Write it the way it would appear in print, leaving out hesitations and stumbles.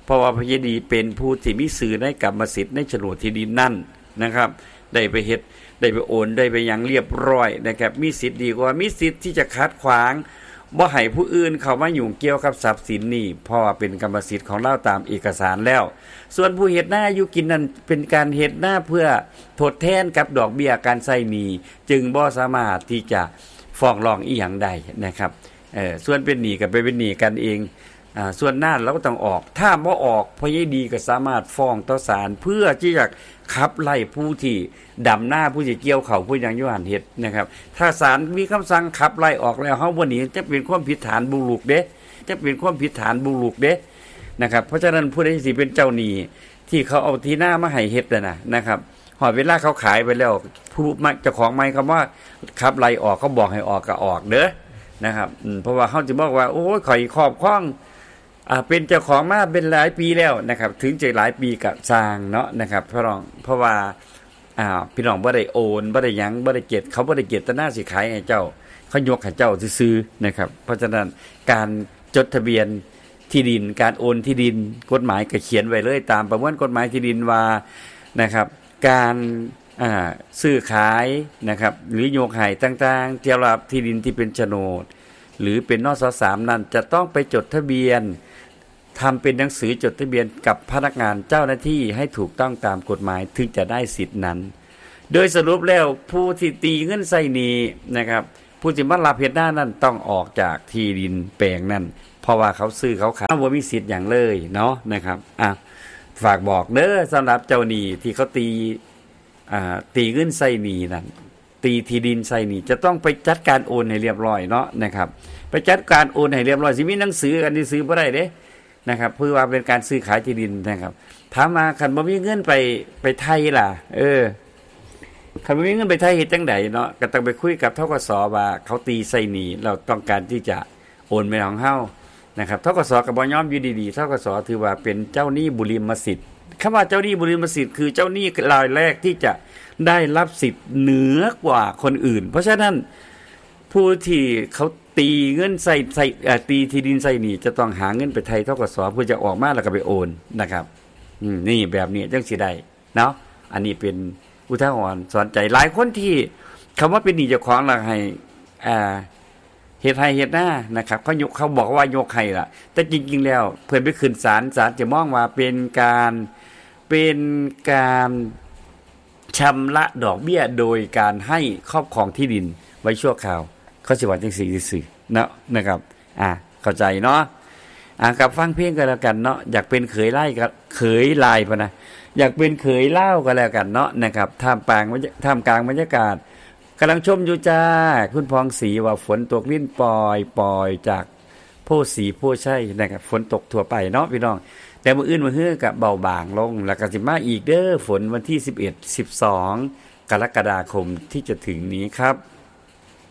เพราะว่าพญาดีเป็นผู้ที่มีสื่อในกรรมสิทธิ์ในโฉนดที่ดินนั่นนะครับได้ไปเฮ็ดได้ไปโอนได้ไปยังเรียบร้อยนะครับมีสิทธิ์ดีกว่ามีสิทธิ์ที่จะคัดขวางบ่ให้ผู้อื่นเข้ามายุ่งเกี่ยวกับทรัพย์สินนี่เพราะว่าเป็นกรรมสิทธิ์ของเราตามเอกสารแล้วส่วนผู้เฮ็ดหน้าอยู่กินนั้นเป็นการเฮ็ดหน้าเพื่อทดแทนกับดอกเบี้ยการใช้หนี้จึงบ่สามารถที่จะฟ้องร้องอีหยังได้นะครับส่วนเป็นหนี้ก็ไปเป็นหนี้กันเองส่วนหน้าเราก็ต้องออกถ้าบ่ออกพญาดีก็สามารถฟ้องต่อศาลเพื่อที่จะขับไล่ผู้ที่ดำหน้าผู้ที่เกี่ยวเขาผู้ยังอยู่หันเฮ็ดนะครับถ้าศาลมีคำสั่งขับไล่ออกแล้วเฮาบ่หนีจะเป็นความผิดฐานบุกรุกเด้จะเป็นความผิดฐานบุกรุกเด้นะครับเพราะฉะนั้นผู้ใดสิเป็นเจ้าหนี้ที่เขาเอาที่หน้ามาให้เฮ็ดนะครับหอดเวลาเขาขายไปแล้วผู้เจ้าของใหม่คำว่าขับไล่ออกเขาบอกให้ออกก็ออกเด้อนะครับเพราะว่าเฮาจะบอกว่าโอ้ยข่อยครอบครองเป็นเจ้าของมาเป็นหลายปีแล้วนะครับถึงจะหลายปีกับสร้างเนาะนะครับเพราะว่าพี่น้องบ่ได้โอนบ่ได้หยังบ่ได้เก็บเขาบ่ได้เก็บแต่หน้าสิขายให้เจ้าเขายกให้เจ้าซื้อๆนะครับเพราะฉะนั้นการจดทะเบียนที่ดินการโอนที่ดินกฎหมายก็เขียนไว้เลยตามประมวลกฎหมายที่ดินว่านะครับการซื้อขายนะครับหรือโยกให้ต่างๆเกี่ยวกับที่ดินที่เป็นโฉนดหรือเป็นนส.3นั้นจะต้องไปจดทะเบียนทำเป็นหนังสือจดทะเบียนกับพนักงานเจ้าหน้าที่ให้ถูกต้องตามกฎหมายถึงจะได้สิทธินั้นโดยสรุปแล้วผู้ที่ตีเงินใส่หนี้นะครับผู้ที่มารับเฮ็ดหน้านั้นต้องออกจากที่ดินแปลงนั้นเพราะว่าเขาซื้อเขาขายบ่มีสิทธิ์อย่างเลยเนาะนะครับฝากบอกเด้อสำหรับเจ้าหนี้ที่เขาตีเงินใส่หนี้นั่นตีที่ดินใส่หนี้จะต้องไปจัดการโอนให้เรียบร้อยเนาะนะครับไปจัดการโอนให้เรียบร้อยสิมีหนังสือกันที่ซื้อบ่ได้เด้นะครับเพื่อว่าเป็นการซื้อขายที่ดินนะครับถามมาคันบ่มีเงินไปไทยล่ะคันบ่มีเงินไปไทยเฮ็ดจังได๋เนาะก็ต้องไปคุยกับธกสว่าเขาตีใส่หนี้เราต้องการที่จะโอนไปของเฮานะครับธกสก็บ่ยอมอยู่ดีๆธกสถือว่าเป็นเจ้าหนี้บุริมสิทธิ์คำว่าเจ้าหนี้บุริมสิทธิ์คือเจ้าหนี้รายแรกที่จะได้รับสิทธิ์เหนือกว่าคนอื่นเพราะฉะนั้นผู้ที่เขาตีเงินใส่ตีที่ดินใส่หนี้จะต้องหาเงินไปไทยธกสเพื่อจะออกมาแล้วก็ไปโอนนะครับนี่แบบนี้จังสิได้เนาะอันนี้เป็นอุทาหรณ์สอนใจหลายคนที่คำว่าเป็นหนี้เจ้าของแล้วให้เฮ็ดให้เฮ็ดหน้านะครับเขาบอกว่ายกให้ล่ะแต่จริงๆแล้วเพิ่นไปขึ้นศาลจะมองว่าเป็นการชำระดอกเบี้ยโดยการให้ครอบครองที่ดินไว้ชั่วคราวเขาสิว่าจังซี่ซื่อๆเนาะนะครับเข้าใจเนาะกับฟังเพลงกันแล้วกันเนาะอยากเป็นเขยไล่ก็เขยลายพะนะอยากเป็นเขยเล่าก็แล้วกันเนาะนะครับท่ามกลางบรรยากาศกำลังชมอยู่จ้าคุณพองศรีว่าฝนตกลิ้นปล่อยจากโพสีโพใช่นะครับฝนตกทั่วไปเนาะพี่น้องแต่มื้ออื่นมื้อฮื้อก็เบาบางลงแล้วก็สิมาอีกเด้อฝนวันที่11 12กรกฎาคมที่จะถึงนี้ครับ